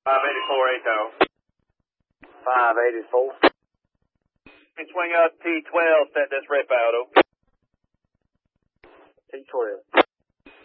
584 8 584. Swing up T12, set this rip out. T12.